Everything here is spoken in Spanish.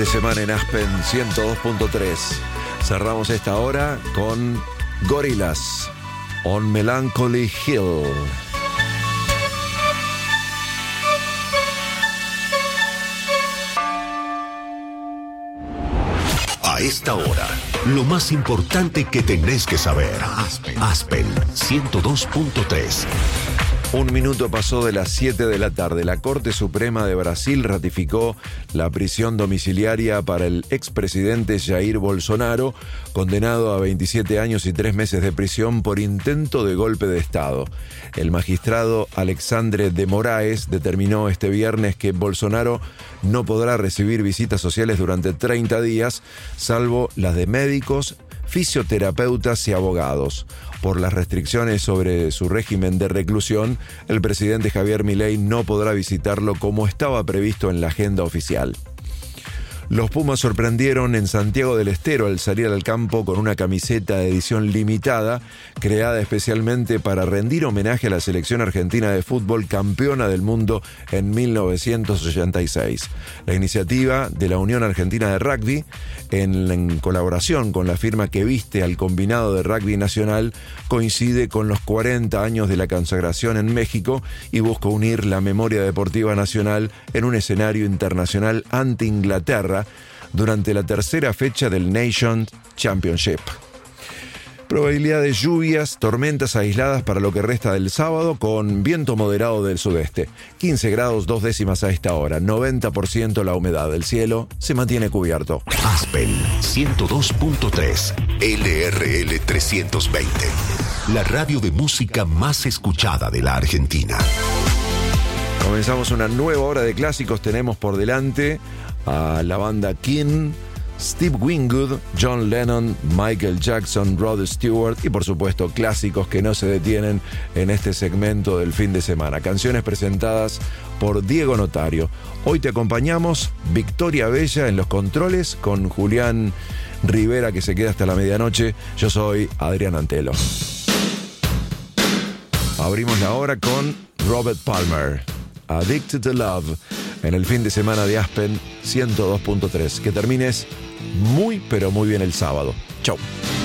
de semana en Aspen 102.3. Cerramos esta hora con Gorillaz, On Melancholy Hill. A esta hora, lo más importante que tenés que saber. Aspen 102.3. Un minuto pasó de las 7 de la tarde. La Corte Suprema de Brasil ratificó la prisión domiciliaria para el expresidente Jair Bolsonaro, condenado a 27 años y 3 meses de prisión por intento de golpe de Estado. El magistrado Alexandre de Moraes determinó este viernes que Bolsonaro no podrá recibir visitas sociales durante 30 días, salvo las de médicos, fisioterapeutas y abogados. Por las restricciones sobre su régimen de reclusión, el presidente Javier Milei no podrá visitarlo como estaba previsto en la agenda oficial. Los Pumas sorprendieron en Santiago del Estero al salir al campo con una camiseta de edición limitada, creada especialmente para rendir homenaje a la selección argentina de fútbol campeona del mundo en 1986. La iniciativa de la Unión Argentina de Rugby, en colaboración con la firma que viste al combinado de rugby nacional, coincide con los 40 años de la consagración en México y busca unir la memoria deportiva nacional en un escenario internacional ante Inglaterra durante la tercera fecha del Nation Championship. Probabilidad de lluvias, tormentas aisladas para lo que resta del sábado, con viento moderado del sudeste. 15 grados 2 décimas a esta hora, 90% la humedad del cielo, se mantiene cubierto. Aspen 102.3, LRL 320, la radio de música más escuchada de la Argentina. Comenzamos una nueva hora de clásicos, tenemos por delante a la banda King, Steve Winwood, John Lennon, Michael Jackson, Rod Stewart y por supuesto clásicos que no se detienen en este segmento del fin de semana. Canciones presentadas por Diego Notario. Hoy te acompañamos Victoria Bella en los controles con Julián Rivera que se queda hasta la medianoche. Yo soy Adrián Antelo. Abrimos la hora con Robert Palmer, Addicted to Love, en el fin de semana de Aspen 102.3. Que termines muy, pero muy bien el sábado. Chau.